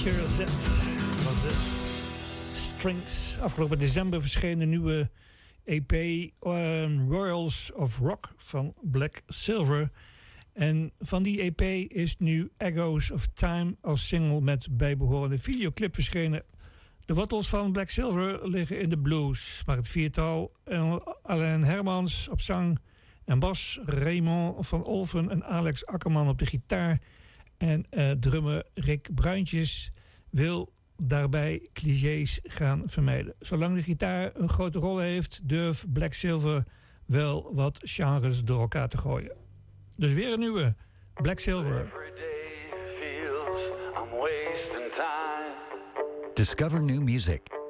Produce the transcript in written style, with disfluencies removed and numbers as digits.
Fisher Z was de Strings. Afgelopen december verscheen de nieuwe EP Royals of Rock van Black Silver. En van die EP is nu Echoes of Time als single met bijbehorende videoclip verschenen. De wortels van Black Silver liggen in de blues, maar het viertal Alain Hermans op zang en bas, Raymond van Olven en Alex Akkerman op de gitaar en drummer Rick Bruintjes wil daarbij clichés gaan vermijden. Zolang de gitaar een grote rol heeft, durft Black Silver wel wat genres door elkaar te gooien. Dus weer een nieuwe Black Silver. Discover new music